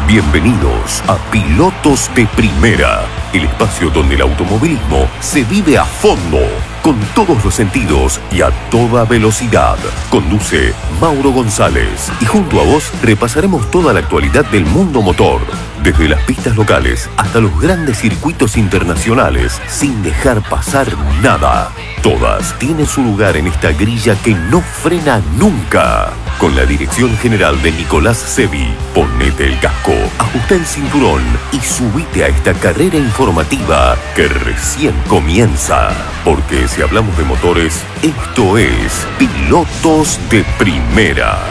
Bienvenidos a Pilotos de Primera, el espacio donde el automovilismo se vive a fondo, con todos los sentidos y a toda velocidad. Conduce Mauro González y junto a vos repasaremos toda la actualidad del mundo motor, desde las pistas locales hasta los grandes circuitos internacionales, sin dejar pasar nada. Todas tienen su lugar en esta grilla que no frena nunca. Con la dirección general de Nicolás Sevi, ponete el casco, ajusta el cinturón y subite a esta carrera informativa que recién comienza. Porque si hablamos de motores, esto es Pilotos de Primera.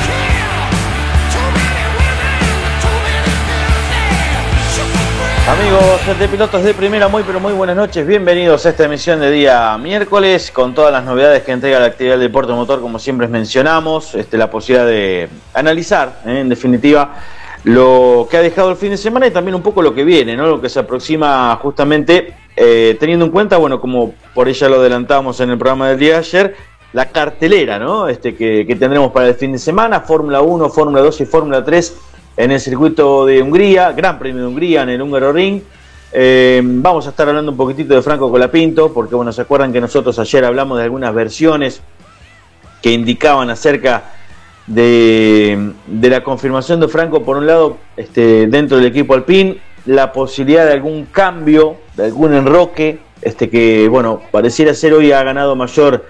Amigos de Pilotos de Primera, muy buenas noches. Bienvenidos a esta emisión de día miércoles con todas las novedades que entrega la actividad del deporte motor, como siempre mencionamos, la posibilidad de analizar, en definitiva, lo que ha dejado el fin de semana y también un poco lo que viene, ¿no? Lo que se aproxima justamente, teniendo en cuenta, bueno, como por ella lo adelantamos en el programa del día de ayer, la cartelera, ¿no? Que tendremos para el fin de semana, Fórmula 1, Fórmula 2 y Fórmula 3 en el circuito de Hungría, Gran Premio de Hungría en el Húngaro Ring. Vamos a estar hablando un poquitito de Franco Colapinto, porque bueno, se acuerdan que nosotros ayer hablamos de algunas versiones que indicaban acerca de la confirmación de Franco, por un lado, dentro del equipo Alpine, la posibilidad de algún cambio, de algún enroque, que bueno, pareciera ser hoy ha ganado mayor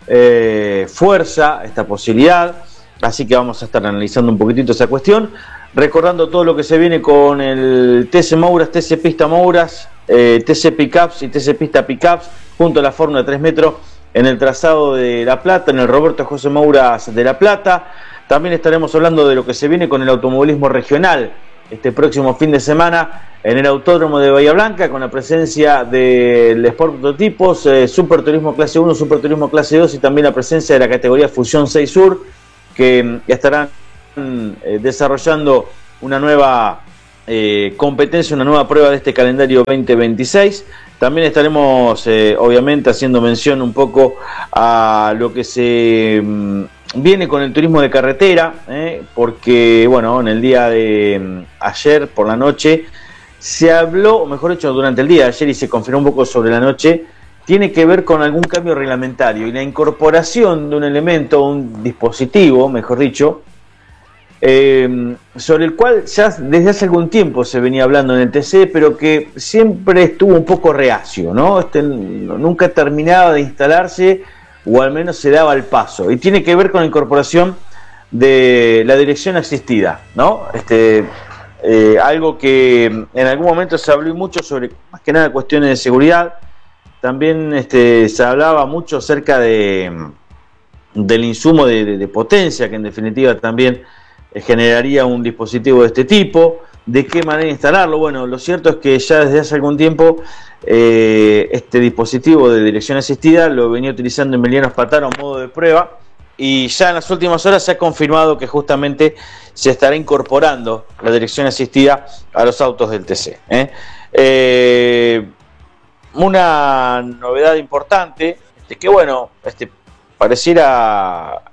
fuerza esta posibilidad, así que vamos a estar analizando un poquitito esa cuestión. Recordando todo lo que se viene con el TC Mouras, TC Pista Mouras, TC Pickups y TC Pista Pickups, junto a la Fórmula 3 Metro en el trazado de La Plata, en el Roberto José Mouras de La Plata. También estaremos hablando de lo que se viene con el automovilismo regional este próximo fin de semana en el Autódromo de Bahía Blanca, con la presencia del Sport Prototipos, Super Turismo Clase 1, Super Turismo Clase 2 y también la presencia de la categoría Fusión 6 Sur, que estarán desarrollando una nueva competencia, una nueva prueba de este calendario 2026. También estaremos obviamente haciendo mención un poco a lo que se viene con el turismo de carretera, porque bueno, en el día de ayer por la noche se habló, o mejor dicho, durante el día de ayer y se confirmó un poco sobre la noche, tiene que ver con algún cambio reglamentario y la incorporación de un elemento, un dispositivo, mejor dicho, sobre el cual ya desde hace algún tiempo se venía hablando en el TC, pero que siempre estuvo un poco reacio, ¿no? Nunca terminaba de instalarse, o al menos se daba el paso, y tiene que ver con la incorporación de la dirección asistida, ¿no? Algo que en algún momento se habló mucho sobre, más que nada, cuestiones de seguridad. También se hablaba mucho acerca del insumo de potencia, que en definitiva también generaría un dispositivo de este tipo, de qué manera instalarlo. Bueno, lo cierto es que ya desde hace algún tiempo este dispositivo de dirección asistida lo venía utilizando Emiliano Spataro a modo de prueba, y ya en las últimas horas se ha confirmado que justamente se estará incorporando la dirección asistida a los autos del TC. Una novedad importante, que bueno, pareciera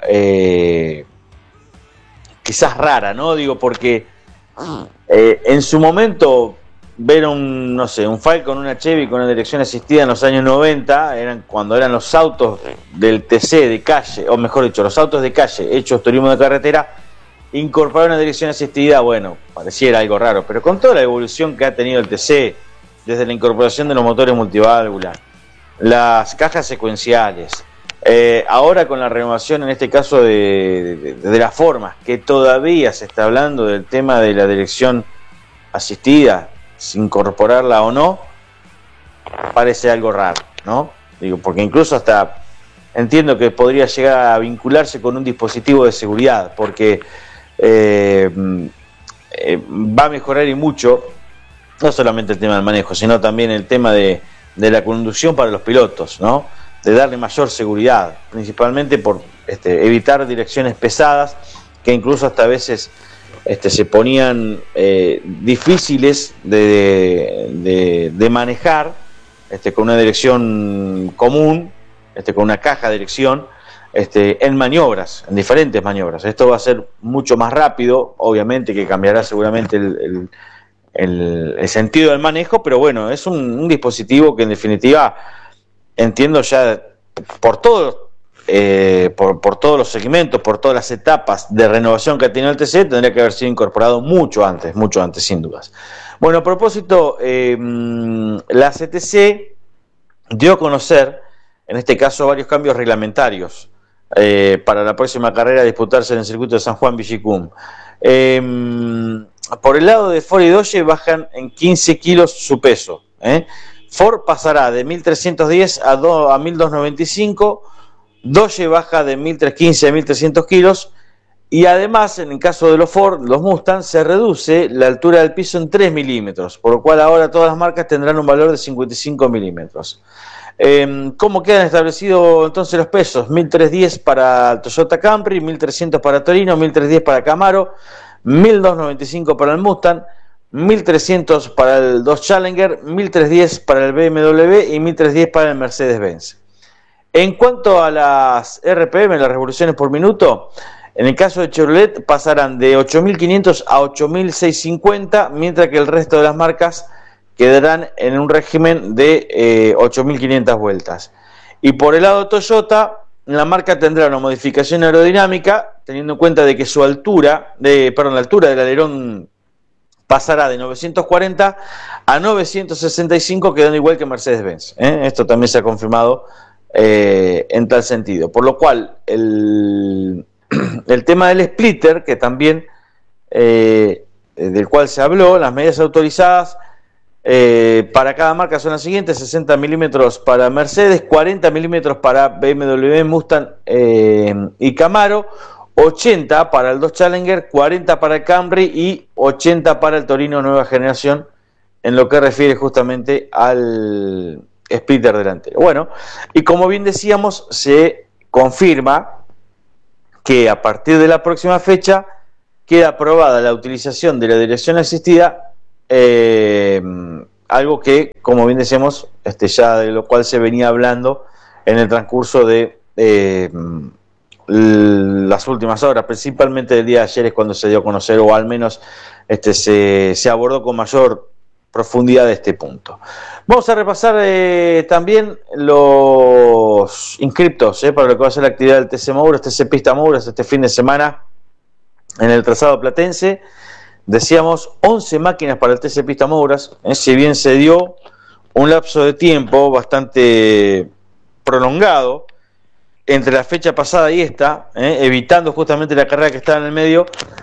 quizás rara, ¿no? Digo, porque en su momento ver un Falcon, una Chevy con una dirección asistida en los años 90, cuando eran los autos del TC de calle, o mejor dicho, los autos de calle hechos turismo de carretera, incorporar una dirección asistida, bueno, pareciera algo raro, pero con toda la evolución que ha tenido el TC, desde la incorporación de los motores multiválvula, las cajas secuenciales, ahora con la renovación, en este caso, de las formas, que todavía se está hablando del tema de la dirección asistida, sin incorporarla o no, parece algo raro, ¿no? Digo, porque incluso hasta entiendo que podría llegar a vincularse con un dispositivo de seguridad, porque va a mejorar y mucho, no solamente el tema del manejo, sino también el tema de la conducción para los pilotos, ¿no? De darle mayor seguridad, principalmente por evitar direcciones pesadas, que incluso hasta a veces se ponían difíciles de manejar, con una dirección común, con una caja de dirección, en maniobras, en diferentes maniobras. Esto va a ser mucho más rápido, obviamente que cambiará seguramente el sentido del manejo, pero bueno, es un dispositivo que en definitiva entiendo ya por todos los segmentos, por todas las etapas de renovación que ha tenido el TC, tendría que haber sido incorporado mucho antes, sin dudas. Bueno, a propósito, la CTC dio a conocer, en este caso, varios cambios reglamentarios para la próxima carrera a disputarse en el circuito de San Juan Villicum. Por el lado de Ford y Dodge bajan en 15 kilos su peso. Ford pasará de 1.310 a 1.295, Dodge baja de 1.315 a 1.300 kilos, y además, en el caso de los Ford, los Mustang, se reduce la altura del piso en 3 milímetros, por lo cual ahora todas las marcas tendrán un valor de 55 milímetros. ¿Cómo quedan establecidos entonces los pesos? 1.310 para Toyota Camry, 1.300 para Torino, 1.310 para Camaro, 1.295 para el Mustang, 1.300 para el Dodge Challenger, 1.310 para el BMW y 1.310 para el Mercedes-Benz. En cuanto a las RPM, las revoluciones por minuto, en el caso de Chevrolet pasarán de 8.500 a 8.650, mientras que el resto de las marcas quedarán en un régimen de 8.500 vueltas. Y por el lado de Toyota, la marca tendrá una modificación aerodinámica, teniendo en cuenta de que la altura del alerón pasará de 940 a 965, quedando igual que Mercedes-Benz. Esto también se ha confirmado en tal sentido. Por lo cual, el tema del splitter, que también del cual se habló, las medidas autorizadas para cada marca son las siguientes: 60 milímetros para Mercedes, 40 milímetros para BMW, Mustang y Camaro, 80 para el Dodge Challenger, 40 para el Camry y 80 para el Torino nueva generación, en lo que refiere justamente al splitter delantero. Bueno, y como bien decíamos, se confirma que a partir de la próxima fecha queda aprobada la utilización de la dirección asistida, algo que, como bien decíamos, ya de lo cual se venía hablando en el transcurso de las últimas horas, principalmente del día de ayer es cuando se dio a conocer, o al menos se abordó con mayor profundidad este punto. Vamos a repasar también los inscriptos para lo que va a ser la actividad del TC Mouras, TC Pista Mouras este fin de semana en el trazado platense. Decíamos 11 máquinas para el TC Pista Mouras, si bien se dio un lapso de tiempo bastante prolongado entre la fecha pasada y esta, evitando justamente la carrera que estaba en el medio.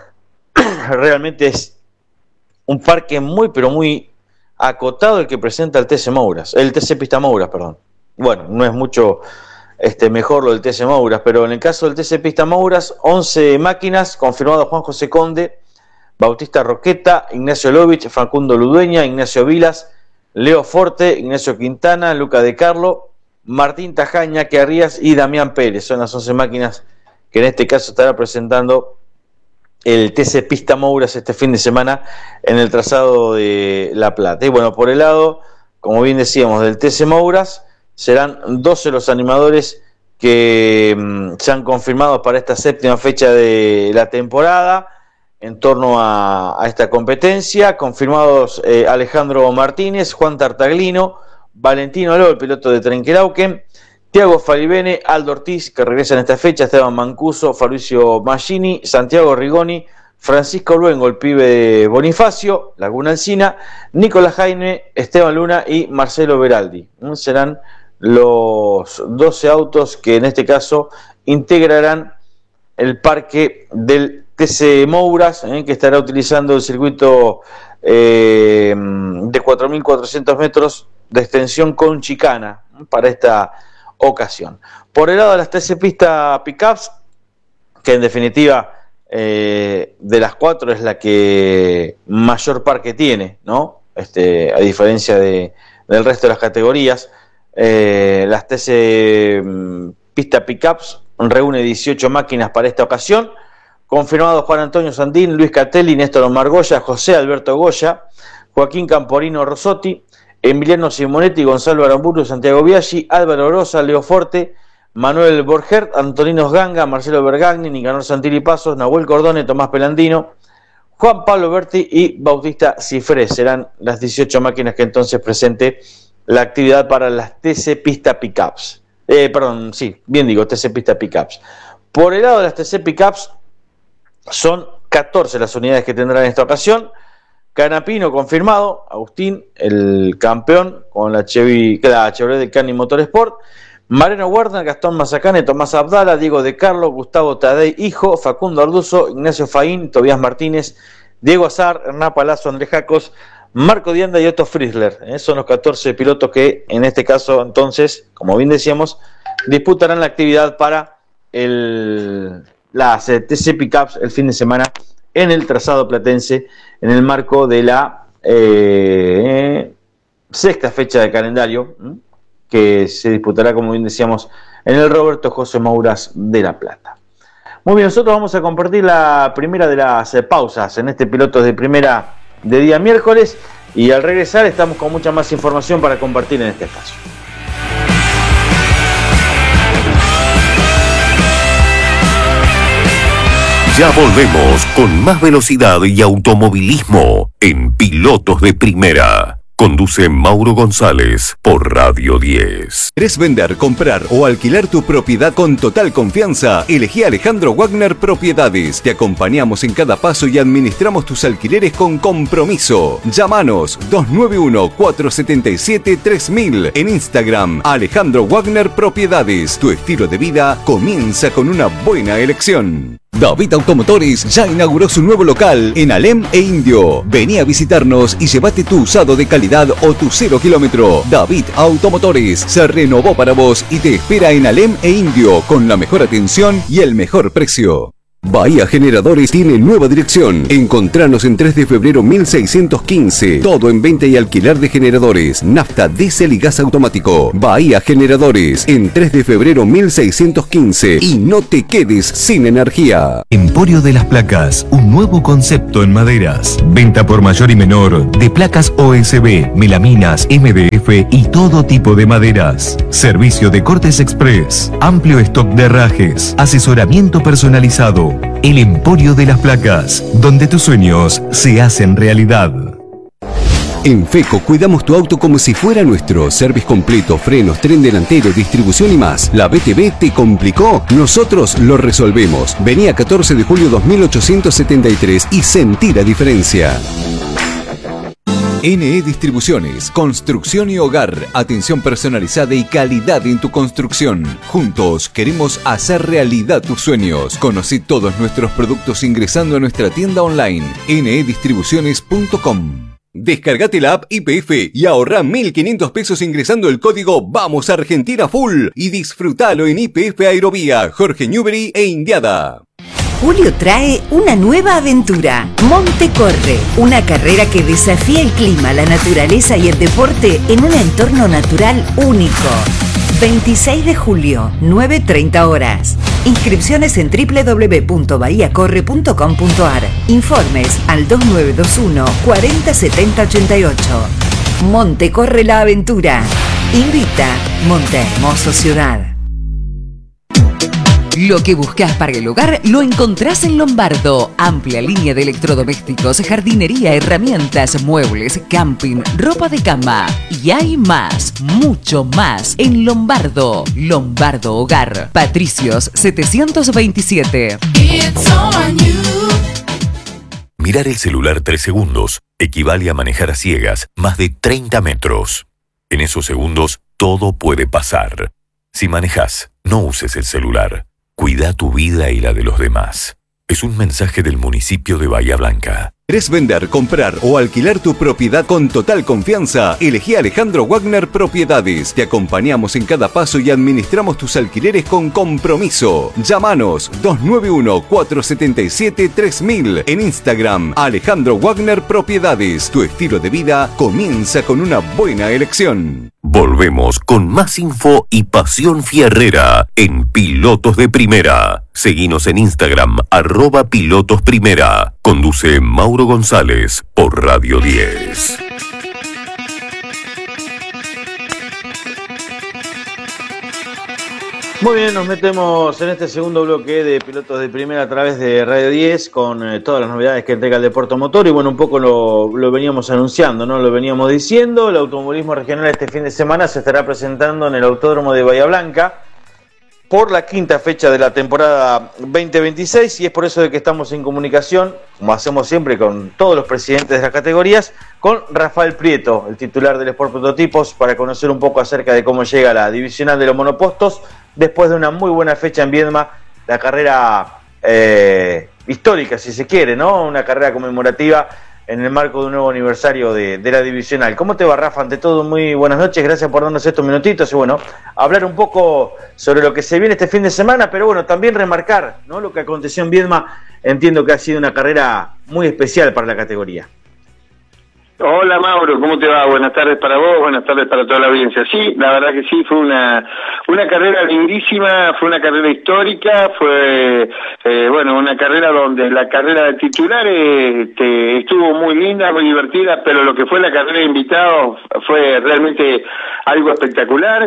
Realmente es un parque muy, pero muy acotado el que presenta el TC Mouras, el TC Pista Mouras, perdón. Bueno, no es mucho mejor lo del TC Mouras, pero en el caso del TC Pista Mouras, 11 máquinas, confirmado Juan José Conde, Bautista Roqueta, Ignacio Lovich, Facundo Ludueña, Ignacio Vilas, Leo Forte, Ignacio Quintana, Luca De Carlo, Martín Tajaña, Arrias y Damián Pérez. Son las 11 máquinas que en este caso estará presentando el TC Pista Mouras este fin de semana en el trazado de La Plata. Y bueno, por el lado, como bien decíamos, del TC Mouras, serán 12 los animadores que se han confirmado para esta séptima fecha de la temporada en torno a esta competencia. Confirmados Alejandro Martínez, Juan Tartaglino, Valentino Aló, el piloto de Trenquelauquen, Tiago Falibene, Aldo Ortiz, que regresa en esta fecha, Esteban Mancuso, Fabricio Maggini, Santiago Rigoni, Francisco Luengo, el pibe de Bonifacio, Laguna Alsina, Nicolás Jaime, Esteban Luna y Marcelo Beraldi. Serán los 12 autos que en este caso integrarán el parque del TC Mouras, que estará utilizando el circuito de 4.400 metros de extensión con chicana para esta ocasión. Por el lado de las TC Pista Pickups, que en definitiva de las 4 es la que mayor parque tiene, ¿no? A diferencia del resto de las categorías, las TC Pista Pickups reúne 18 máquinas para esta ocasión. Confirmados Juan Antonio Sandín, Luis Catelli, Néstor Omar Goya, José Alberto Goya, Joaquín Camporino Rosotti, Emiliano Simonetti, Gonzalo Aramburu, Santiago Biaggi, Álvaro Rosa, Leo Forte, Manuel Borgert, Antonino Ganga, Marcelo Bergagni, Nicanor Santilli Pasos, Nahuel Cordone, Tomás Pelandino, Juan Pablo Berti y Bautista Cifré. Serán las 18 máquinas que entonces presente la actividad para las TC Pista Pickups. TC Pista Pickups. Por el lado de las TC Pickups, son 14 las unidades que tendrán en esta ocasión. Canapino confirmado, Agustín, el campeón con la Chevrolet del Cani Motorsport. Mariano Werner, Gastón Mazacane, Tomás Abdala, Diego De Carlo, Gustavo Tadei, hijo, Facundo Arduzo, Ignacio Faín, Tobías Martínez, Diego Azar, Hernán Palazzo, Andrés Jacos, Marco Dianda y Otto Frizzler. Son los 14 pilotos que en este caso entonces, como bien decíamos, disputarán la actividad para las TC Pickups el fin de semana en el trazado platense en el marco de la sexta fecha de calendario que se disputará, como bien decíamos, en el Roberto José Mouras de La Plata. Muy bien, nosotros vamos a compartir la primera de las pausas en este Pilotos de Primera de día miércoles, y al regresar estamos con mucha más información para compartir en este espacio. Ya volvemos con más velocidad y automovilismo en Pilotos de Primera. Conduce Mauro González por Radio 10. ¿Querés vender, comprar o alquilar tu propiedad con total confianza? Elegí Alejandro Wagner Propiedades. Te acompañamos en cada paso y administramos tus alquileres con compromiso. Llámanos 291-477-3000. En Instagram, Alejandro Wagner Propiedades. Tu estilo de vida comienza con una buena elección. David Automotores ya inauguró su nuevo local en Alem e Indio. Vení a visitarnos y llévate tu usado de calidad o tu 0 kilómetro. David Automotores se renovó para vos y te espera en Alem e Indio con la mejor atención y el mejor precio. Bahía Generadores tiene nueva dirección. Encontranos en 3 de febrero 1615. Todo en venta y alquiler de generadores, nafta, diésel y gas automático. Bahía Generadores en 3 de febrero 1615. Y no te quedes sin energía. Emporio de las Placas, un nuevo concepto en maderas. Venta por mayor y menor de placas OSB, melaminas, MDF y todo tipo de maderas. Servicio de cortes express, amplio stock de herrajes, asesoramiento personalizado. El Emporio de las Placas, donde tus sueños se hacen realidad. En FECO cuidamos tu auto como si fuera nuestro. Service completo, frenos, tren delantero, distribución y más. ¿La BTV te complicó? Nosotros lo resolvemos. Vení a 14 de julio 2873 y sentí la diferencia. NE Distribuciones, construcción y hogar, atención personalizada y calidad en tu construcción. Juntos queremos hacer realidad tus sueños. Conocí todos nuestros productos ingresando a nuestra tienda online, nedistribuciones.com. Descargate la app YPF y ahorrá 1.500 pesos ingresando el código Vamos Argentina Full y disfrutalo en YPF Aerovía, Jorge Newbery e Indiada. Julio trae una nueva aventura, Monte Corre, una carrera que desafía el clima, la naturaleza y el deporte en un entorno natural único. 26 de julio, 9:30 horas. Inscripciones en www.bahiacorre.com.ar. Informes al 2921 40 70 88. Monte Corre la aventura. Invita Monte Hermoso Ciudad. Lo que buscas para el hogar lo encontrás en Lombardo. Amplia línea de electrodomésticos, jardinería, herramientas, muebles, camping, ropa de cama. Y hay más, mucho más en Lombardo. Lombardo Hogar. Patricios 727. Mirar el celular 3 segundos equivale a manejar a ciegas más de 30 metros. En esos segundos todo puede pasar. Si manejas, no uses el celular. Cuida tu vida y la de los demás. Es un mensaje del municipio de Bahía Blanca. ¿Querés vender, comprar o alquilar tu propiedad con total confianza? Elegí Alejandro Wagner Propiedades. Te acompañamos en cada paso y administramos tus alquileres con compromiso. Llámanos 291-477-3000. En Instagram, Alejandro Wagner Propiedades. Tu estilo de vida comienza con una buena elección. Volvemos con más info y pasión fierrera en Pilotos de Primera. Seguinos en Instagram, @PilotosPrimera. Conduce Mauro González por Radio 10. Muy bien, nos metemos en este segundo bloque de Pilotos de Primera a través de Radio 10 con todas las novedades que entrega el deporte motor y bueno, un poco lo veníamos anunciando, ¿no? Lo veníamos diciendo, el automovilismo regional este fin de semana se estará presentando en el Autódromo de Bahía Blanca por la quinta fecha de la temporada 2026 y es por eso de que estamos en comunicación, como hacemos siempre con todos los presidentes de las categorías, con Rafael Prieto, el titular del Sport Prototipos, para conocer un poco acerca de cómo llega la divisional de los monopostos después de una muy buena fecha en Viedma, la carrera histórica, si se quiere, ¿no? Una carrera conmemorativa en el marco de un nuevo aniversario de la divisional. ¿Cómo te va, Rafa? Ante todo, muy buenas noches, gracias por darnos estos minutitos y bueno, hablar un poco sobre lo que se viene este fin de semana, pero bueno, también remarcar, ¿no? Lo que aconteció en Viedma. Entiendo que ha sido una carrera muy especial para la categoría. Hola Mauro, ¿cómo te va? Buenas tardes para vos, buenas tardes para toda la audiencia. Sí, la verdad que sí, fue una carrera lindísima, fue una carrera histórica, fue una carrera donde la carrera de titulares estuvo muy linda, muy divertida, pero lo que fue la carrera de invitados fue realmente algo espectacular.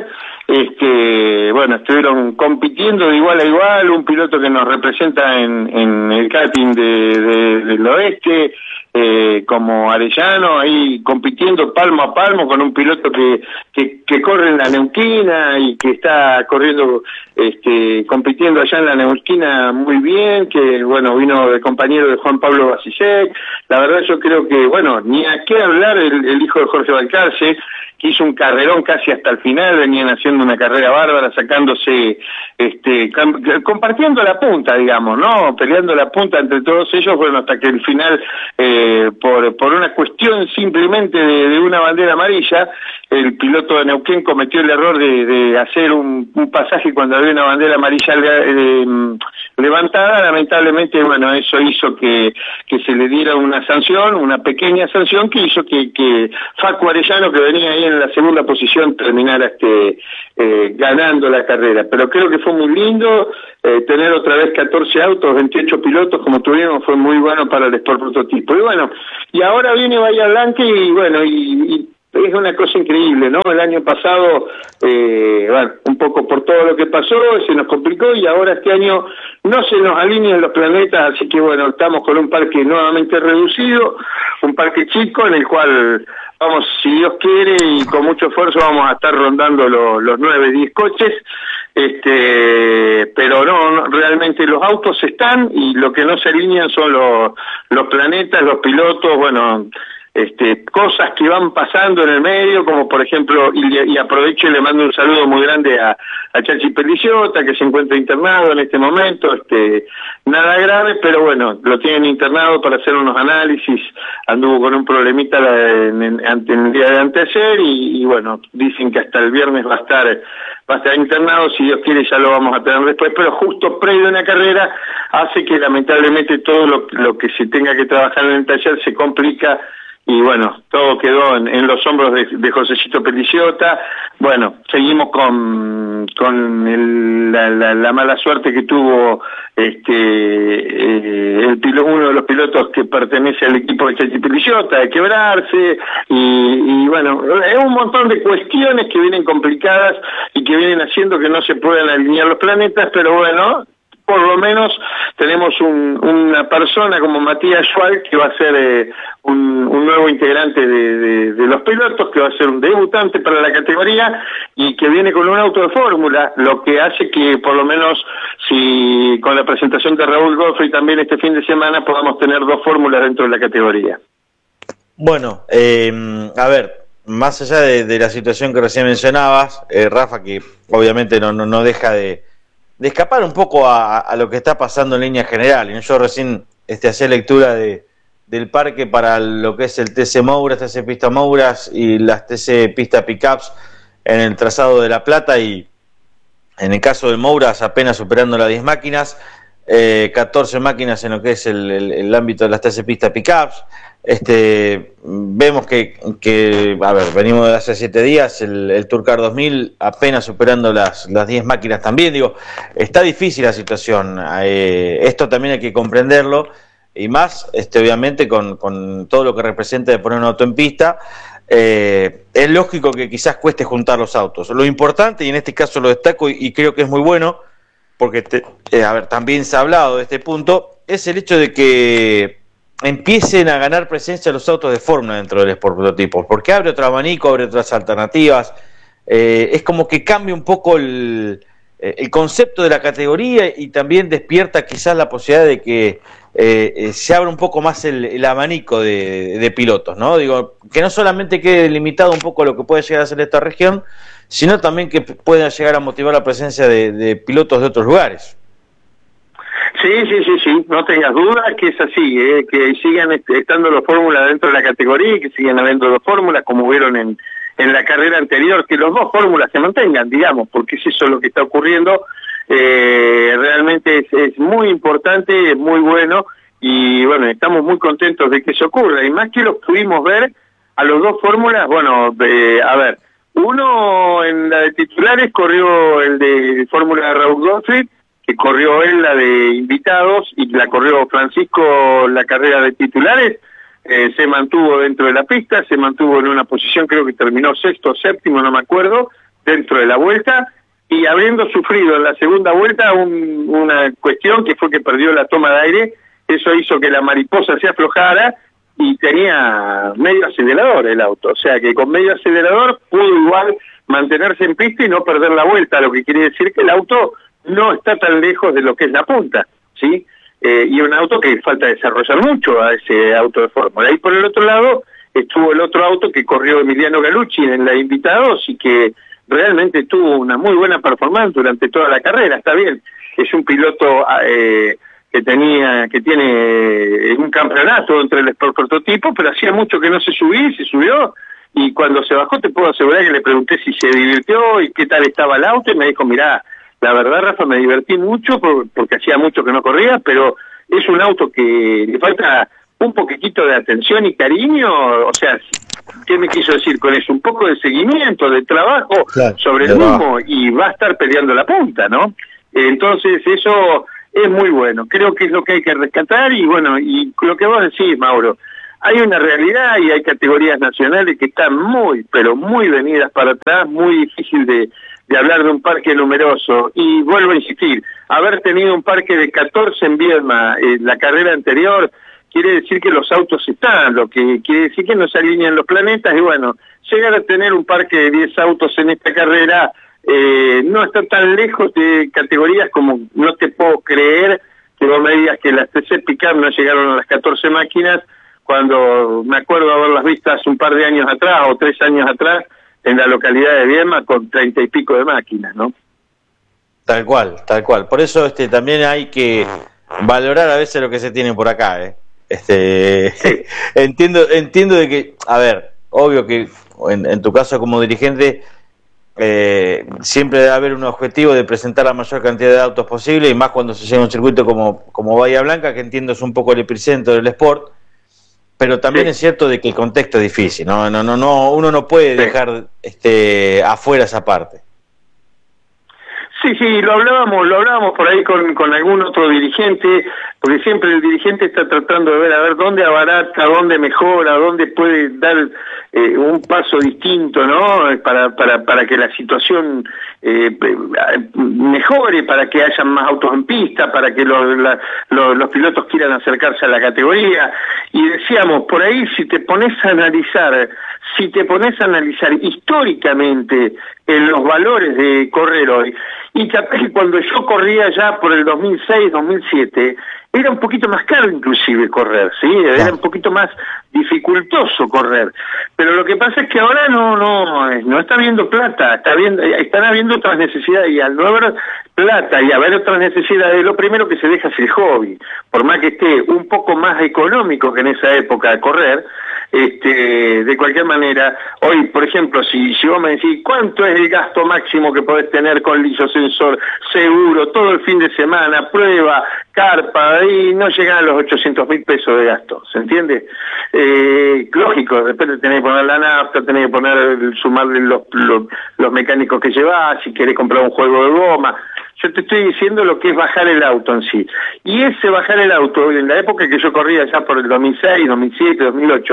Estuvieron compitiendo de igual a igual, un piloto que nos representa en el karting del oeste, como Arellano, ahí compitiendo palmo a palmo con un piloto que corre en la Neuquina y que está corriendo, compitiendo allá en la Neuquina muy bien, que vino de compañero de Juan Pablo Basisek. La verdad yo creo que, ni a qué hablar el hijo de Jorge Balcarce, que hizo un carrerón casi hasta el final, venían haciendo una carrera bárbara, sacándose, compartiendo la punta, digamos, ¿no? Peleando la punta entre todos ellos, hasta que el final, por una cuestión simplemente de una bandera amarilla, el piloto de Neuquén cometió el error de hacer un pasaje cuando había una bandera amarilla levantada. Lamentablemente, eso hizo que se le diera una sanción, una pequeña sanción que hizo que Facu Arellano, que venía ahí en la segunda posición, terminara ganando la carrera. Pero creo que fue muy lindo tener otra vez 14 autos, 28 pilotos como tuvimos, fue muy bueno para el Sport Prototipo. Y ahora viene Bahía Blanca y es una cosa increíble, ¿no? El año pasado, un poco por todo lo que pasó, se nos complicó y ahora este año no se nos alinean los planetas, así que estamos con un parque nuevamente reducido, un parque chico en el cual vamos, si Dios quiere y con mucho esfuerzo, vamos a estar rondando los 9, 10 coches, pero no, realmente los autos están y lo que no se alinean son los planetas, los pilotos, cosas que van pasando en el medio, como por ejemplo, y aprovecho y le mando un saludo muy grande a Chachi Peliciota, que se encuentra internado en este momento, nada grave, pero lo tienen internado para hacer unos análisis, anduvo con un problemita en el día de anteayer y dicen que hasta el viernes va a estar internado, si Dios quiere ya lo vamos a tener después, pero justo previo a una carrera hace que lamentablemente todo lo que se tenga que trabajar en el taller se complica. Y todo quedó en los hombros de Josecito Peliciota. Seguimos con la mala suerte que tuvo uno de los pilotos que pertenece al equipo de Chachi Peliciota, de quebrarse, y es un montón de cuestiones que vienen complicadas y que vienen haciendo que no se puedan alinear los planetas, pero por lo menos tenemos una persona como Matías Schwal, que va a ser un nuevo integrante de los pilotos, que va a ser un debutante para la categoría y que viene con un auto de fórmula, lo que hace que por lo menos, si con la presentación de Raúl Goffrey también este fin de semana, podamos tener 2 fórmulas dentro de la categoría. A ver, más allá de la situación que recién mencionabas, Rafa, que obviamente no deja de escapar un poco a lo que está pasando en línea general. Yo recién hacía lectura del parque para lo que es el TC Mouras, TC Pista Mouras y las TC Pista Pickups en el trazado de La Plata, y en el caso de Mouras apenas superando las 10 máquinas, 14 máquinas en lo que es el ámbito de las TC Pista Pickups. Vemos que venimos de hace 7 días, el Tourcar 2000 apenas superando las 10 máquinas también. Está difícil la situación, esto también hay que comprenderlo, y más obviamente con todo lo que representa de poner un auto en pista, es lógico que quizás cueste juntar los autos. Lo importante, y en este caso lo destaco y creo que es muy bueno, porque también se ha hablado de este punto, es el hecho de que empiecen a ganar presencia los autos de fórmula dentro del Sport Prototypos, porque abre otro abanico, abre otras alternativas, es como que cambia un poco el concepto de la categoría y también despierta quizás la posibilidad de que se abra un poco más el abanico de pilotos, ¿no? Digo, que no solamente quede limitado un poco a lo que puede llegar a ser esta región, sino también que pueda llegar a motivar la presencia de pilotos de otros lugares. Sí, no tengas dudas que es así, que sigan estando los fórmulas dentro de la categoría y que sigan habiendo dos fórmulas como vieron en la carrera anterior, que los dos fórmulas se mantengan, digamos, porque es eso lo que está ocurriendo. Realmente es muy importante, es muy bueno y bueno, estamos muy contentos de que eso ocurra y más que los pudimos ver a los dos fórmulas, bueno, a ver, uno en la de titulares corrió el de fórmula de Raúl Gottfried, que corrió él la de invitados y la corrió Francisco la carrera de titulares, se mantuvo dentro de la pista, se mantuvo en una posición, creo que terminó sexto o séptimo, no me acuerdo, dentro de la vuelta, y habiendo sufrido en la segunda vuelta una cuestión que fue que perdió la toma de aire, eso hizo que la mariposa se aflojara y tenía medio acelerador el auto, o sea que con medio acelerador pudo igual mantenerse en pista y no perder la vuelta, lo que quiere decir que el auto no está tan lejos de lo que es la punta, ¿sí? Y un auto que falta desarrollar mucho a ese auto de fórmula. Y por el otro lado estuvo el otro auto que corrió Emiliano Gallucci en la invitados y que realmente tuvo una muy buena performance durante toda la carrera, está bien, es un piloto que tiene un campeonato entre el Sport Prototypo, pero hacía mucho que no se subía y se subió, y cuando se bajó te puedo asegurar que le pregunté si se divirtió y qué tal estaba el auto, y me dijo, mirá, la verdad, Rafa, me divertí mucho porque hacía mucho que no corría, pero es un auto que le falta un poquitito de atención y cariño, o sea, ¿qué me quiso decir con eso? Un poco de seguimiento, de trabajo sobre el mismo, y va a estar peleando la punta, ¿no? Entonces, eso es muy bueno, creo que es lo que hay que rescatar, y bueno, y lo que vos decís, Mauro, hay una realidad y hay categorías nacionales que están muy, pero muy venidas para atrás, muy difícil de hablar de un parque numeroso, y vuelvo a insistir, haber tenido un parque de 14 en Viedma en la carrera anterior, quiere decir que los autos están, lo que quiere decir que no se alinean los planetas, y bueno, llegar a tener un parque de 10 autos en esta carrera no está tan lejos de categorías como no te puedo creer que vos me digas que las TC Pickup no llegaron a las 14 máquinas, cuando me acuerdo haberlas vistas un par de años atrás o 3 años atrás, en la localidad de Viedma con 30 y pico de máquinas, ¿no? Tal cual. Por eso también hay que valorar a veces lo que se tiene por acá, Entiendo de que, a ver, obvio que en tu caso como dirigente siempre debe haber un objetivo de presentar la mayor cantidad de autos posible, y más cuando se llega a un circuito como Bahía Blanca, que entiendo es un poco el epicentro del Sport. Pero también es cierto de que el contexto es difícil, no, uno no puede dejar afuera esa parte. Sí, lo hablábamos por ahí con algún otro dirigente, porque siempre el dirigente está tratando de ver a ver dónde abarata, dónde mejora, dónde puede dar un paso distinto, ¿no? Para que la situación mejore, para que haya más autos en pista, para que los pilotos quieran acercarse a la categoría. Y decíamos, por ahí si te pones a analizar históricamente en los valores de correr hoy, y capaz que cuando yo corría ya por el 2006, 2007, era un poquito más caro inclusive correr, ¿sí? Era un poquito más dificultoso correr. Pero lo que pasa es que ahora no está habiendo plata, están habiendo otras necesidades, y al no haber plata y haber otras necesidades, lo primero que se deja es el hobby. Por más que esté un poco más económico que en esa época correr, de cualquier manera, hoy, por ejemplo, si vos me decís cuánto es el gasto máximo que podés tener con lisosensor, seguro, todo el fin de semana, prueba, carpa, y no llegan a los 800.000 pesos de gasto, ¿se entiende? Lógico, de repente tenés que poner la nafta, tenés que sumarle los mecánicos que llevás, si querés comprar un juego de goma. Yo te estoy diciendo lo que es bajar el auto en sí. Y ese bajar el auto, en la época que yo corría ya por el 2006, 2007, 2008,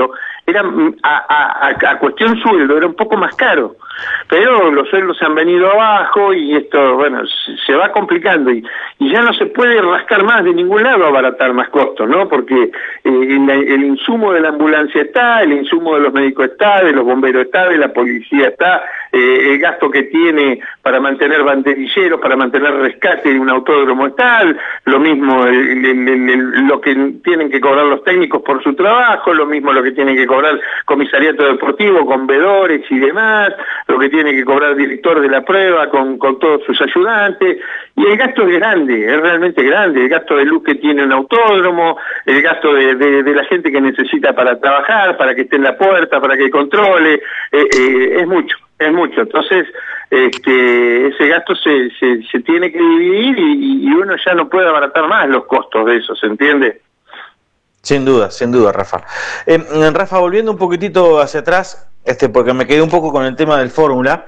era a cuestión sueldo, era un poco más caro, pero los sueldos se han venido abajo y esto, bueno, se va complicando y ya no se puede rascar más de ningún lado, abaratar más costos, ¿no? Porque el insumo de la ambulancia está, el insumo de los médicos está, de los bomberos está, de la policía está, el gasto que tiene para mantener banderilleros, para mantener rescate de un autódromo está, lo mismo lo que tienen que cobrar los técnicos por su trabajo, lo mismo lo que tienen que cobrar comisariato deportivo con vedores y demás, lo que tiene que cobrar el director de la prueba con todos sus ayudantes, y el gasto es grande, es realmente grande, el gasto de luz que tiene un autódromo, el gasto de la gente que necesita para trabajar, para que esté en la puerta, para que controle, es mucho. Entonces ese gasto se tiene que dividir y uno ya no puede abaratar más los costos de eso, ¿se entiende? Sin duda, Rafa. Rafa, volviendo un poquitito hacia atrás, porque me quedé un poco con el tema del Fórmula,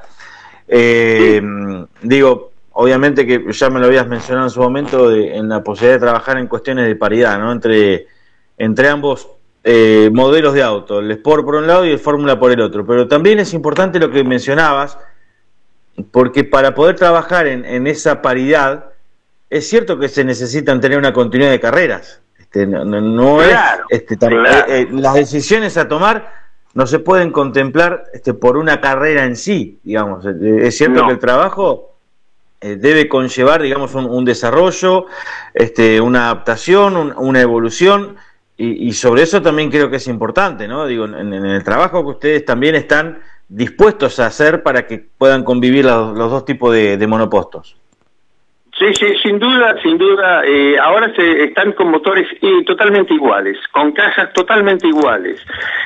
digo, obviamente que ya me lo habías mencionado en su momento, en la posibilidad de trabajar en cuestiones de paridad, ¿no? Entre ambos modelos de auto, el Sport por un lado y el Fórmula por el otro, pero también es importante lo que mencionabas, porque para poder trabajar en esa paridad, es cierto que se necesitan tener una continuidad de carreras, no claro, es, claro. Las decisiones a tomar no se pueden contemplar por una carrera en sí, digamos, es cierto que el trabajo debe conllevar, digamos, un desarrollo, una adaptación, una evolución, y sobre eso también creo que es importante, ¿no? Digo, en el trabajo que ustedes también están dispuestos a hacer para que puedan convivir los dos tipos de monopostos. Sí, sin duda, ahora están con motores totalmente iguales, con cajas totalmente iguales.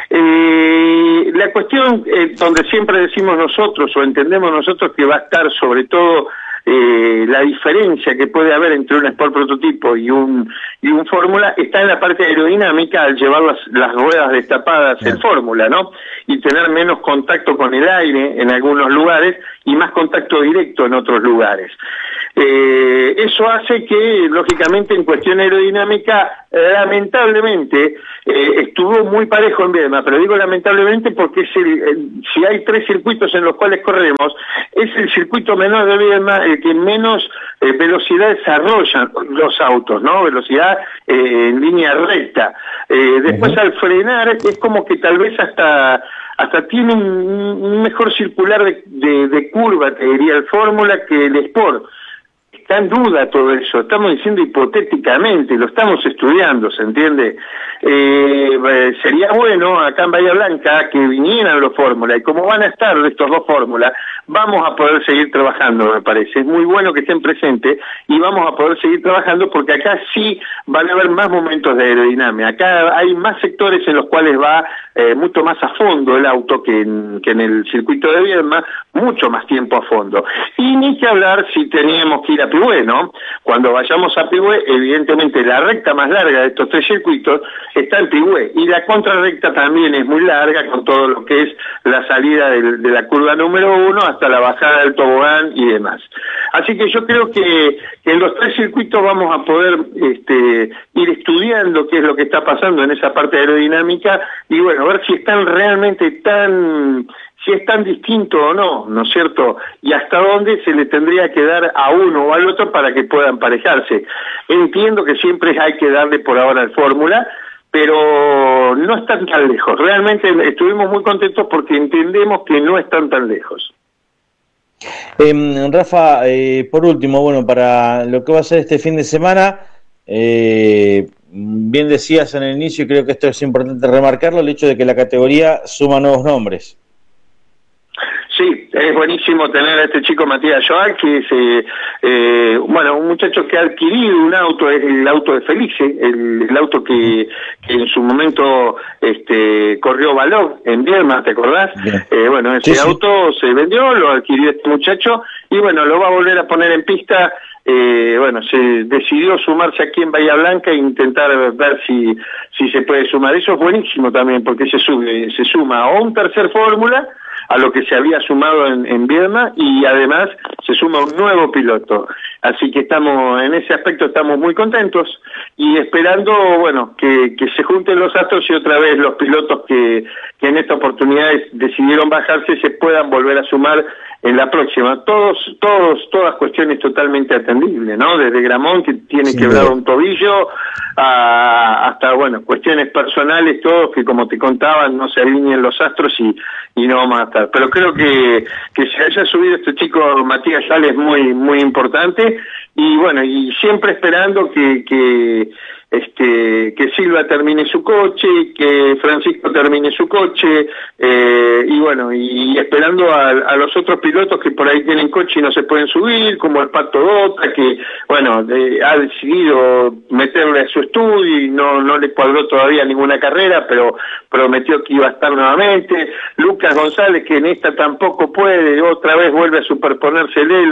La cuestión donde siempre decimos nosotros o entendemos nosotros que va a estar sobre todo la diferencia que puede haber entre un Sport prototipo y un Fórmula está en la parte aerodinámica al llevar las ruedas destapadas en Fórmula, ¿no? Y tener menos contacto con el aire en algunos lugares y más contacto directo en otros lugares. Eso hace que, lógicamente, en cuestión aerodinámica, lamentablemente, estuvo muy parejo en Viedma, pero digo lamentablemente porque si hay 3 circuitos en los cuales corremos, es el circuito menor de Viedma el que menos velocidad desarrollan los autos, ¿no? Velocidad en línea recta. Después al frenar es como que tal vez hasta tiene un mejor circular de curva, te diría el Fórmula, que el Sport. Está en duda todo eso, estamos diciendo hipotéticamente, lo estamos estudiando, ¿se entiende? Sería bueno acá en Bahía Blanca que vinieran los Fórmula, y como van a estar estos dos Fórmula, vamos a poder seguir trabajando, me parece. Es muy bueno que estén presentes y vamos a poder seguir trabajando porque acá sí van a haber más momentos de aerodinámica. Acá hay más sectores en los cuales va mucho más a fondo el auto que en el circuito de Viedma, mucho más tiempo a fondo. Y ni que hablar si teníamos que ir a Pigüé, ¿no? Cuando vayamos a Pigüé, evidentemente la recta más larga de estos 3 circuitos está en Pigüé, y la contrarrecta también es muy larga, con todo lo que es la salida de la curva número 1 hasta la bajada del tobogán y demás. Así que yo creo que en los 3 circuitos vamos a poder ir estudiando qué es lo que está pasando en esa parte aerodinámica, y bueno, a ver si están realmente si es tan distinto o no, ¿no es cierto? Y hasta dónde se le tendría que dar a uno o al otro para que puedan parejarse. Entiendo que siempre hay que darle por ahora al Fórmula, pero no están tan lejos. Realmente estuvimos muy contentos porque entendemos que no están tan lejos. Rafa, por último, bueno, para lo que va a ser este fin de semana, bien decías en el inicio, y creo que esto es importante remarcarlo, el hecho de que la categoría suma nuevos nombres. Sí, es buenísimo tener a este chico Matías Joal, que es un muchacho que ha adquirido un auto, es el auto de Felice, el auto que en su momento corrió Balog en Viedma, ¿te acordás? Ese auto se vendió, lo adquirió este muchacho y lo va a volver a poner en pista. Se decidió sumarse aquí en Bahía Blanca e intentar ver si se puede sumar. Eso es buenísimo también porque se suma a un tercer Fórmula a lo que se había sumado en Viedma, y además se suma un nuevo piloto. Así que en ese aspecto estamos muy contentos y esperando, bueno, que se junten los astros y otra vez los pilotos que en esta oportunidad decidieron bajarse se puedan volver a sumar en la próxima. Todas cuestiones totalmente atendibles, ¿no? Desde Gramont, que tiene quebrado un tobillo, hasta, bueno, cuestiones personales, todos que, como te contaba, no se alineen los astros y no vamos a estar. Pero creo que se haya subido este chico Matías Sales es muy, muy importante, y bueno, y siempre esperando que Silva termine su coche, que Francisco termine su coche, y bueno, y esperando a los otros pilotos que por ahí tienen coche y no se pueden subir, como el Pato Dota, que bueno, ha decidido meterle a su estudio y no le cuadró todavía ninguna carrera, pero prometió que iba a estar nuevamente. Lucas González, que en esta tampoco puede, otra vez vuelve a superponérsele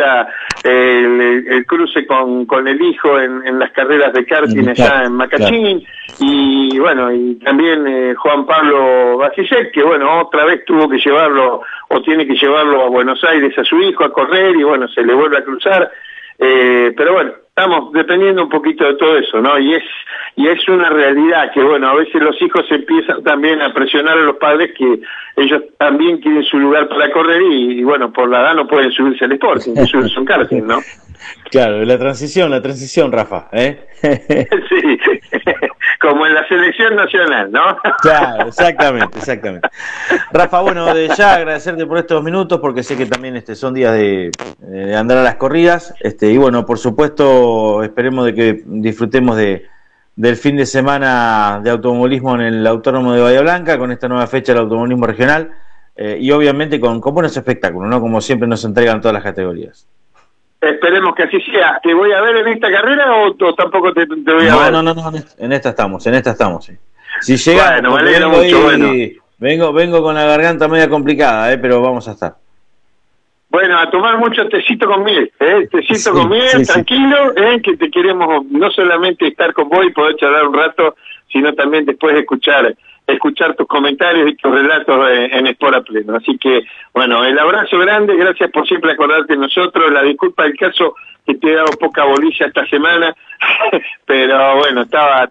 el cruce con el hijo en las carreras de karting allá en Macachín, y bueno, y también Juan Pablo Basicek, que bueno, otra vez tuvo que llevarlo, o tiene que llevarlo a Buenos Aires a su hijo a correr, y bueno, se le vuelve a cruzar, pero bueno, estamos dependiendo un poquito de todo eso, ¿no? Y es una realidad que, bueno, a veces los hijos empiezan también a presionar a los padres que ellos también quieren su lugar para correr, y bueno, por la edad no pueden subirse al Sporting, que subirse a un karting, ¿no? Claro, la transición, Rafa, ¿eh? Sí, como en la selección nacional, ¿no? Claro, exactamente. Rafa, bueno, de ya agradecerte por estos minutos, porque sé que también son días de andar a las corridas, y bueno, por supuesto, esperemos de que disfrutemos del fin de semana de automovilismo en el Autódromo de Bahía Blanca, con esta nueva fecha del automovilismo regional, y obviamente con buenos espectáculos, ¿no? Como siempre nos entregan todas las categorías. Esperemos que así sea. ¿Te voy a ver en esta carrera o tampoco te voy a ver? No, en esta estamos, sí. Si llega, bueno, me alegro mucho, vengo con la garganta media complicada, pero vamos a estar. Bueno, a tomar mucho tecito con miel, tecito con miel, tranquilo, que te queremos no solamente estar con vos y poder charlar un rato, sino también después escuchar tus comentarios y tus relatos en Sport a Pleno. Así que, bueno, el abrazo grande, gracias por siempre acordarte de nosotros, la disculpa del caso que te he dado poca bolilla esta semana, pero bueno, estaba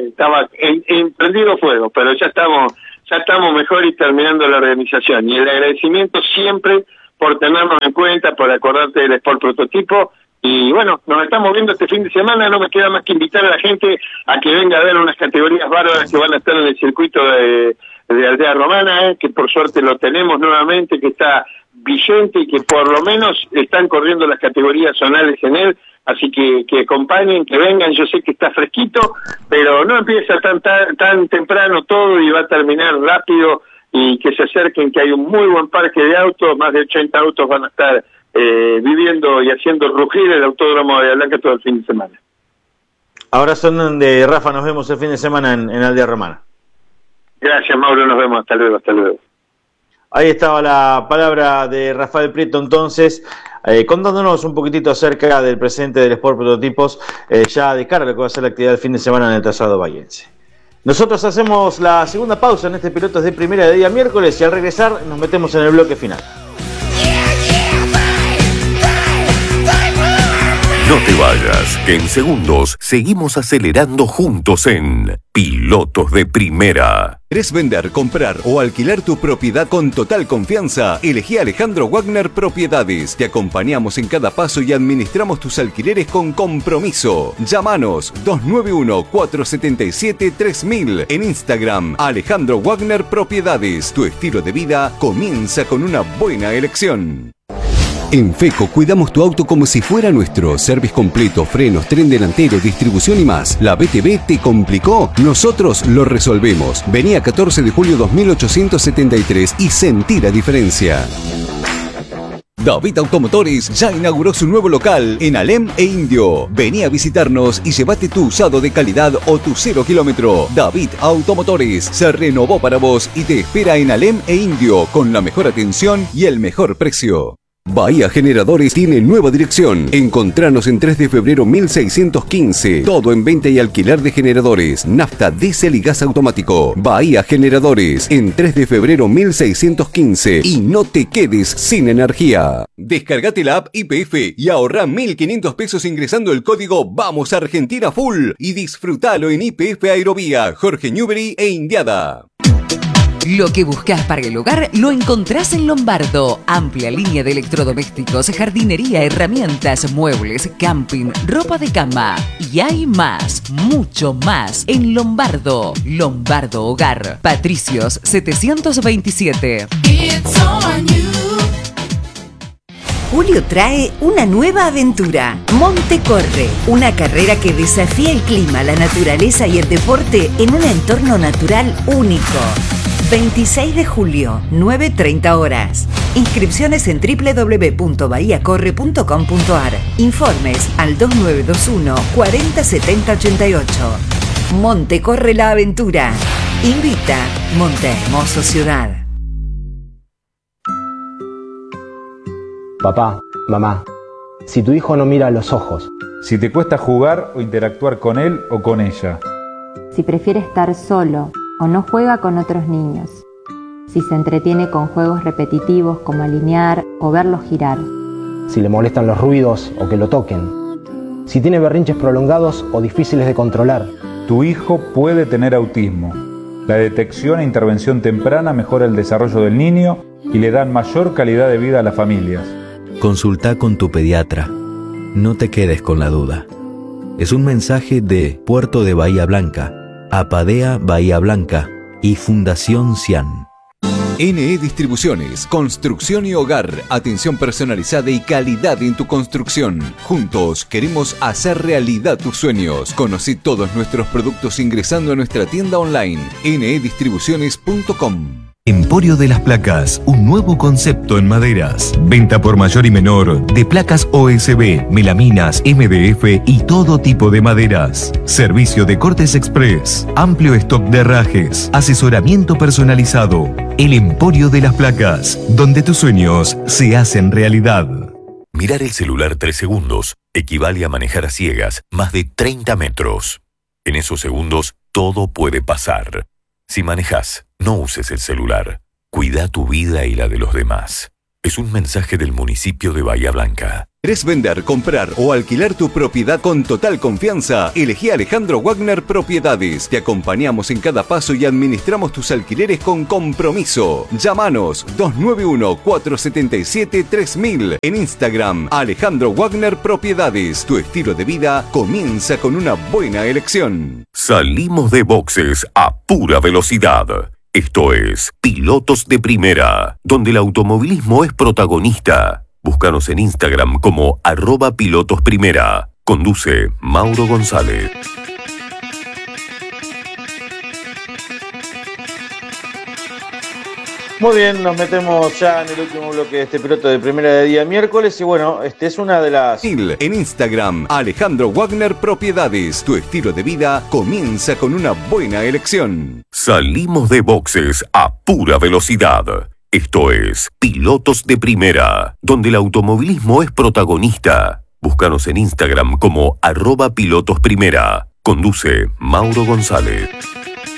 prendido fuego, pero ya estamos mejor y terminando la organización. Y el agradecimiento siempre por tenernos en cuenta, por acordarte del Sport Prototipo. Y bueno, nos estamos viendo este fin de semana, no me queda más que invitar a la gente a que venga a ver unas categorías bárbaras que van a estar en el circuito de Aldea Romana, que por suerte lo tenemos nuevamente, que está vigente y que por lo menos están corriendo las categorías zonales en él, así que acompañen, que vengan, yo sé que está fresquito, pero no empieza tan temprano todo y va a terminar rápido, y que se acerquen, que hay un muy buen parque de autos, más de 80 autos van a estar viviendo y haciendo rugir el Autódromo de Bahía Blanca todo el fin de semana. Abrazo de Rafa, nos vemos el fin de semana en Aldea Romana. Gracias, Mauro, nos vemos, hasta luego. Ahí estaba la palabra de Rafael Prieto, entonces, contándonos un poquitito acerca del presente del Sport Prototipos, ya de cara a lo que va a ser la actividad del fin de semana en el trazado bahiense. Nosotros hacemos la segunda pausa en este Pilotos de Primera de día miércoles, y al regresar nos metemos en el bloque final. No te vayas, que en segundos seguimos acelerando juntos en Pilotos de Primera. ¿Querés vender, comprar o alquilar tu propiedad con total confianza? Elegí Alejandro Wagner Propiedades. Te acompañamos en cada paso y administramos tus alquileres con compromiso. Llámanos 291-477-3000. En Instagram, Alejandro Wagner Propiedades. Tu estilo de vida comienza con una buena elección. En FECO cuidamos tu auto como si fuera nuestro. Service completo, frenos, tren delantero, distribución y más. ¿La BTV te complicó? Nosotros lo resolvemos. Vení a 14 de julio 2873 y sentí la diferencia. David Automotores ya inauguró su nuevo local en Alem e Indio. Vení a visitarnos y llévate tu usado de calidad o tu 0 kilómetro. David Automotores se renovó para vos y te espera en Alem e Indio con la mejor atención y el mejor precio. Bahía Generadores tiene nueva dirección. Encontranos en 3 de febrero 1615. Todo en venta y alquiler de generadores, nafta, diésel y gas automático. Bahía Generadores en 3 de febrero 1615. Y no te quedes sin energía. Descargate la app YPF y ahorrá 1.500 pesos ingresando el código Vamos Argentina Full y disfrutalo en YPF Aerovía, Jorge Newbery e Indiada. Lo que buscas para el hogar lo encontrás en Lombardo. Amplia línea de electrodomésticos, jardinería, herramientas, muebles, camping, ropa de cama. Y hay más, mucho más en Lombardo. Lombardo Hogar. Patricios 727. Julio trae una nueva aventura, Monte Corre, una carrera que desafía el clima, la naturaleza y el deporte en un entorno natural único. 26 de julio, 9:30 horas. Inscripciones en www.bahiacorre.com.ar. Informes al 2921 40 70 88. Monte Corre la aventura. Invita Monte Hermoso Ciudad. Papá, mamá, si tu hijo no mira a los ojos, si te cuesta jugar o interactuar con él o con ella, si prefiere estar solo o no juega con otros niños, si se entretiene con juegos repetitivos como alinear o verlos girar, si le molestan los ruidos o que lo toquen, si tiene berrinches prolongados o difíciles de controlar. Tu hijo puede tener autismo. La detección e intervención temprana mejora el desarrollo del niño y le dan mayor calidad de vida a las familias. Consulta con tu pediatra. No te quedes con la duda. Es un mensaje de Puerto de Bahía Blanca, Apadea Bahía Blanca y Fundación Cian. NE Distribuciones, construcción y hogar, atención personalizada y calidad en tu construcción. Juntos queremos hacer realidad tus sueños. Conocí todos nuestros productos ingresando a nuestra tienda online, nedistribuciones.com. Emporio de las Placas, un nuevo concepto en maderas. Venta por mayor y menor de placas OSB, melaminas, MDF y todo tipo de maderas. Servicio de cortes express, amplio stock de herrajes, asesoramiento personalizado. El Emporio de las Placas, donde tus sueños se hacen realidad. Mirar el celular 3 segundos equivale a manejar a ciegas más de 30 metros. En esos segundos todo puede pasar. Si manejas, no uses el celular. Cuida tu vida y la de los demás. Es un mensaje del municipio de Bahía Blanca. ¿Querés vender, comprar o alquilar tu propiedad con total confianza? Elegí a Alejandro Wagner Propiedades. Te acompañamos en cada paso y administramos tus alquileres con compromiso. Llámanos 291-477-3000. En Instagram, Alejandro Wagner Propiedades. Tu estilo de vida comienza con una buena elección. Salimos de boxes a pura velocidad. Esto es Pilotos de Primera, donde el automovilismo es protagonista. Búscanos en Instagram como @pilotosPrimera. Conduce Mauro González. Muy bien, nos metemos ya en el último bloque de este piloto de primera de día miércoles y bueno, este es una de las... En Instagram, Alejandro Wagner Propiedades. Tu estilo de vida comienza con una buena elección. Salimos de boxes a pura velocidad. Esto es Pilotos de Primera, donde el automovilismo es protagonista. Búscanos en Instagram como @pilotosprimera. Conduce Mauro González.